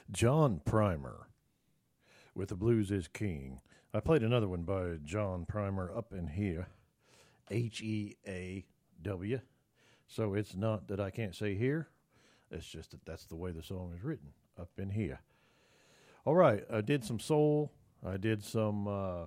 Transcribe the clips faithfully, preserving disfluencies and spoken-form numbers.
John Primer with The Blues is King. I played another one by John Primer, Up in Here, H E A W. So it's not that I can't say here. It's just that that's the way the song is written, Up in Here. All right, I did some soul. I did some uh,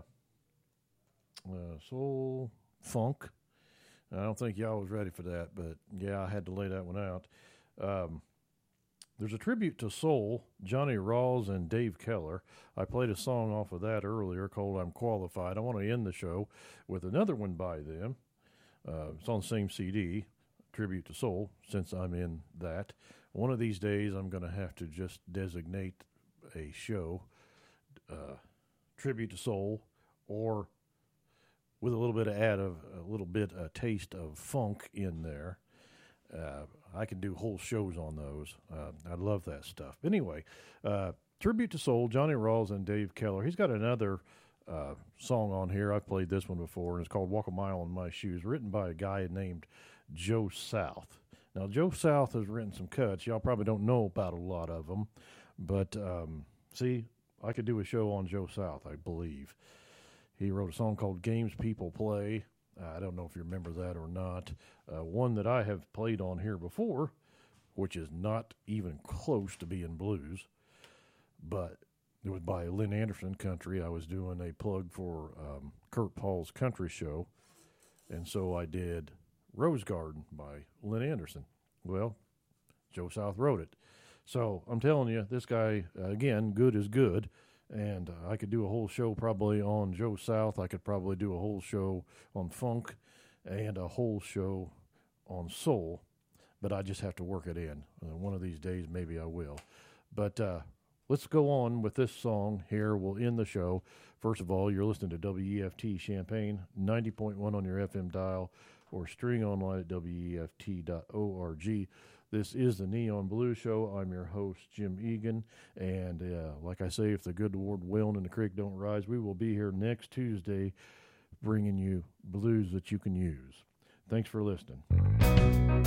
uh, soul funk. I don't think y'all was ready for that, but yeah, I had to lay that one out. Um, there's a tribute to soul, Johnny Rawls and Dave Keller. I played a song off of that earlier called I'm Qualified. I want to end the show with another one by them. Uh, it's on the same C D, Tribute to Soul, since I'm in that. One of these days I'm going to have to just designate a show, uh, Tribute to Soul, or with a little bit of add of a little bit a taste of funk in there. Uh, I can do whole shows on those. Uh, I love that stuff. Anyway, uh, Tribute to Soul, Johnny Rawls and Dave Keller. He's got another uh, song on here. I've played this one before, and it's called Walk a Mile in My Shoes, written by a guy named Joe South. Now, Joe South has written some cuts. Y'all probably don't know about a lot of them, but um, see, I could do a show on Joe South, I believe. He wrote a song called Games People Play. Uh, I don't know if you remember that or not. Uh, one that I have played on here before, which is not even close to being blues, but it was by Lynn Anderson Country. I was doing a plug for um, Kurt Paul's country show, and so I did Rose Garden by Lynn Anderson. Well, Joe South wrote it. So I'm telling you, this guy, uh, again, good is good. And uh, I could do a whole show probably on Joe South. I could probably do a whole show on funk and a whole show on soul. But I just have to work it in. Uh, one of these days, maybe I will. But uh, let's go on with this song here. We'll end the show. First of all, you're listening to W E F T Champaign, ninety point one on your F M dial, or streaming online at W E F T dot org. This is the Neon Blues Show. I'm your host, Jim Egan. And uh, like I say, if the good Lord willing and the creek don't rise, we will be here next Tuesday bringing you blues that you can use. Thanks for listening.